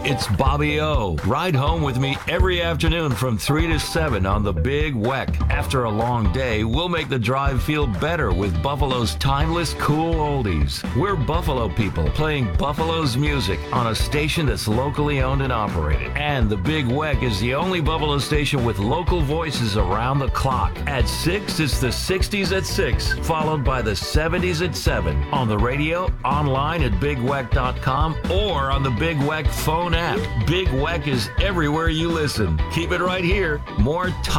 It's Bobby O. Ride home with me every afternoon from 3 to 7 on the Big Weck. After a long day, we'll make the drive feel better with Buffalo's timeless, cool oldies. We're Buffalo people playing Buffalo's music on a station that's locally owned and operated. And the Big Weck is the only Buffalo station with local voices around the clock. At 6, it's the 60s at 6, followed by the 70s at 7. On the radio, online at bigweck.com, or on the Big Weck phone app. Big Weck is everywhere you listen. Keep it right here. More